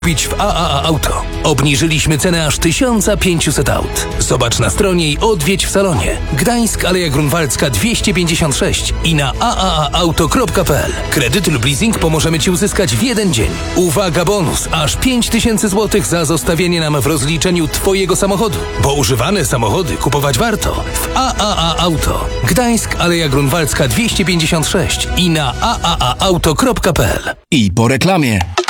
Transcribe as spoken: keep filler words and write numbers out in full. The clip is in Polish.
kupić w A A A Auto. Obniżyliśmy cenę aż tysiąc pięćset aut. Zobacz na stronie i odwiedź w salonie. Gdańsk, Aleja Grunwaldzka dwieście pięćdziesiąt sześć i na a a a auto kropka p l. Kredyt lub leasing pomożemy Ci uzyskać w jeden dzień. Uwaga, bonus! Aż pięć tysięcy złotych za zostawienie nam w rozliczeniu Twojego samochodu. Bo używane samochody kupować warto w A A A Auto. Gdańsk, Aleja Grunwaldzka dwieście pięćdziesiąt sześć i na a a a auto kropka p l. I po reklamie.